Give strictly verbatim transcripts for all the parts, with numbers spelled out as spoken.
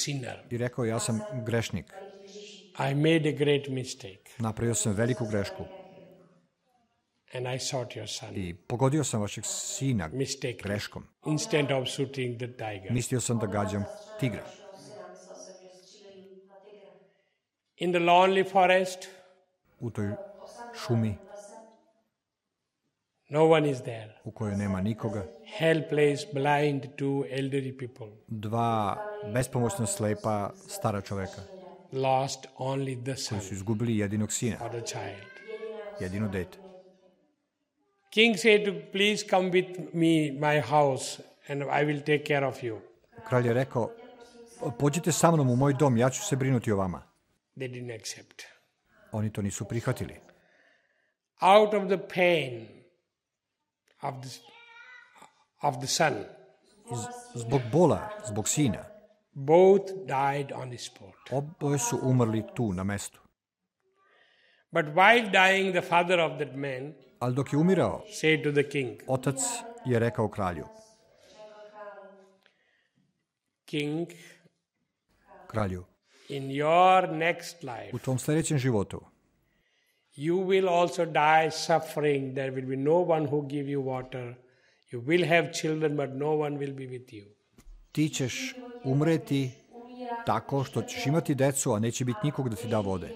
sinner. I rekao, ja sam grešnik. I made a great mistake. Napravio sam veliku grešku. And I shot your son. I pogodio sam vašeg sina Mistake. greškom. Instead of shooting the tiger. Mislio sam da gađam tigra. In the lonely forest, U toj šumi no one is there. u kojoj nema nikoga, Helpless, blind, two elderly people. dva bespomoćna slepa stara čoveka Lost only the son koji su izgubili jedinog sina, or the child. jedino dete. King said, please come with me, my house, and I will take care of you. Kralj je rekao, pođite sa mnom u moj dom, ja ću se brinuti o vama. They didn't accept. Oni to nisu prihvatili. Out of the pain of the, of the son, Iz, zbog bola, zbog sina, both died on the spot. oboje su umrli tu na mestu. But while dying, the father of that man Ali dok je umirao, said to the king, otac je rekao kralju, King, kralju, in your next life, u tom sljedećem životu you will also die suffering. There will be no one who give you water. You will have children, but no one will be with you. ti ćeš umreti tako što ćeš imati decu, a neće biti nikog da ti da vode.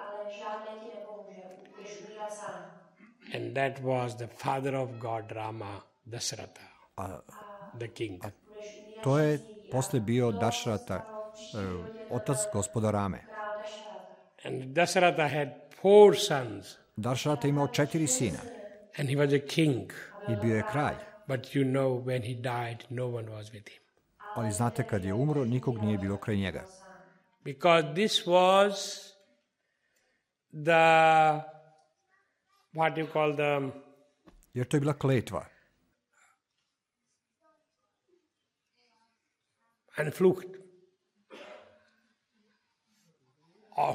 And that was the father of God, Rama, Dasharatha, A the king. to je posle bio Dašrata, otac gospoda Rame. And Dasharatha had four sons, Dašrata imao četiri sina and he was a king. i bio je kralj. But you know, when he died, no one was with him. Ali znate, kad je umro, nikog nije bilo kraj njega. Because this was the, what you call the, Jer to je bila kletva. and flucht. Oh,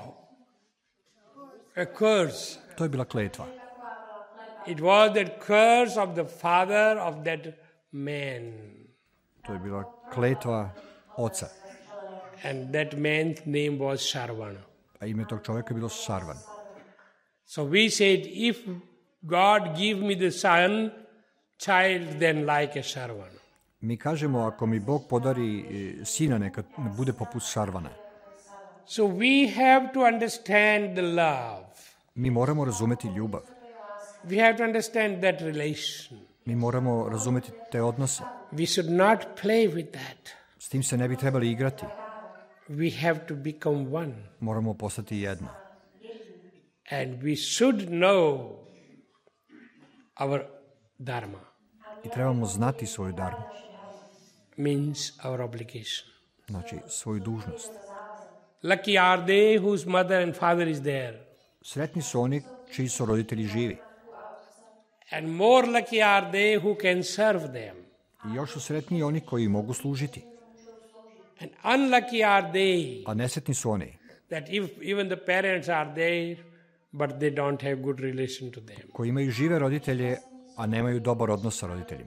a curse. To je bila kletva. It was the curse of the father of that man. To je bila kletva oca. And that man's name was Sharvana. A ime tog čovjeka je bilo Sarvan. So we said, if God give me the son, child, then like a Sharvana. Mi kažemo, ako mi Bog podari e, sina, neka bude poput Sarvana. So we have to understand the love. Mi moramo razumeti ljubav. We have to understand that relation. Mi moramo razumeti te odnose. We should not play with that. S tim se ne bi trebali igrati. We have to become one. Moramo postati jedno. And we should know our dharma, I trebamo znati svoju darmu. means our obligation. Znači, svoju dužnost. Lucky are they whose mother and father is there. Sretni su oni čiji su roditelji živi. And more lucky are they who can serve them. I još su sretniji oni koji mogu služiti. And unlucky are they A nesretni su oni that if even the parents are there, but they don't have good relation to them. koji imaju žive roditelje, a nemaju dobar odnos sa roditeljima.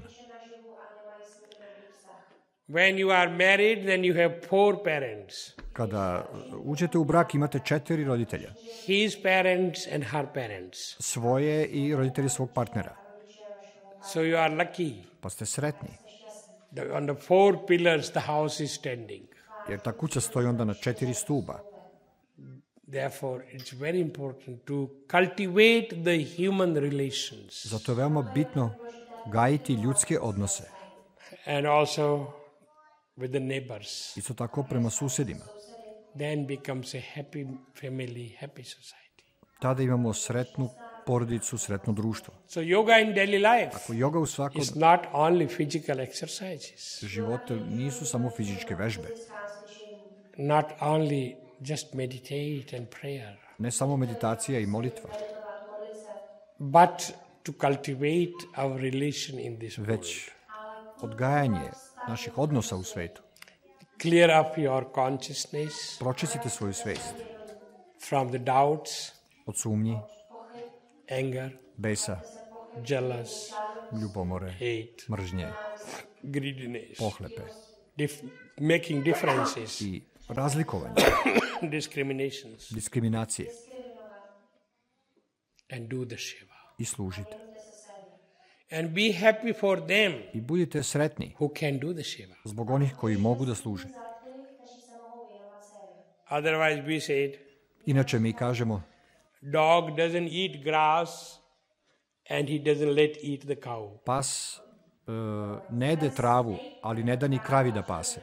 When you are married, then you have four parents. Kada uđete u brak, imate četiri roditelja. His parents and her parents. Svoje i roditelje svog partnera. So you are lucky. Pa ste sretni. The, on the four pillars the house is standing. Jer ta kuća stoji onda na četiri stuba. Therefore, it's very important to cultivate the human relations. Zato je veoma bitno gajiti ljudske odnose. And also with the neighbors. Isto tako prema susjedima. Then becomes a happy family, happy society. Tada imamo sretnu porodicu, sretno društvo. So yoga in daily life Ako yoga u svakom is not only physical exercises, životu nisu samo fizičke vežbe. not only just meditate and prayer, Ne samo meditacija i molitva, but to cultivate our relation in this world. već odgajanje naših odnosa u svetu. Clear up your consciousness Pročistite svoju svest from the doubts, od sumnji, anger, besa, jealous, ljubomore, hate, mržnje, greediness, pohlepe dif- making differences. i razlikovanja, discriminations, diskriminacije and do the Shiva. i služite. And be happy for them I budite sretni who can do the Shiva. zbog onih koji mogu da služe. Otherwise, we said, Inače mi kažemo, dog doesn't eat grass and he doesn't let eat the cow. pas e, ne jede travu, ali ne da ni kravi da pase.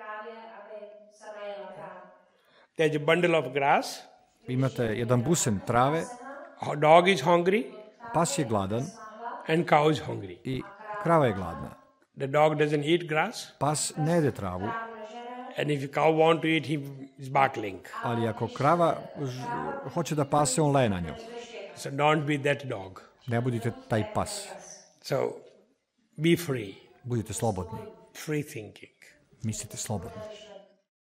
There's a bundle of grass. Imate jedan busen trave, A dog is hungry pas je gladan and cow is hungry. i krava je gladna. The dog doesn't eat grass, Pas ne jede travu, and if the cow want to eat, he is barking. ali ako krava ž- hoće da pase, on leje na nju. So don't be that dog. Ne budite taj pas. So be free, Budite slobodni. free thinking. Mislite slobodno.